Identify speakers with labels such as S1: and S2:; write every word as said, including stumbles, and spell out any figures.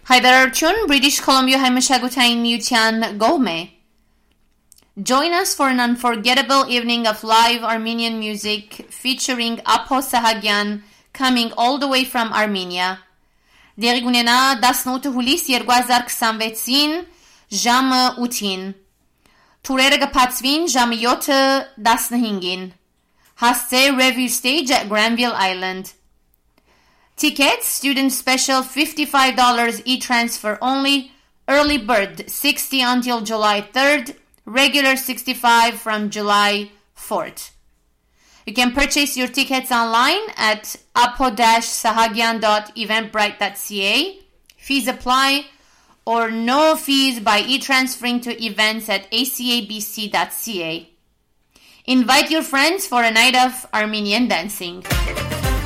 S1: Հայտարարություն British Columbia հայմշակութային միության կողմէ. Join us for an unforgettable evening of live Armenian music featuring Apo Sahagyan coming all the way from Armenia. Դեղի կունենա տասնութ հուլիս երկու հազար քսանվեցին ժամը ութին. Թուրերը կբացվին ժամը յոթը տասնհինգին. Հասցե Revue Stage at Granville Island. Tickets, student special fifty-five dollars e-transfer only, early bird sixty until July third, regular sixty-five from July fourth. You can purchase your tickets online at apo dash sahagyan dot eventbrite dot c a. Fees apply, or no fees by e-transferring to events at a c a b c dot c a. Invite your friends for a night of Armenian dancing.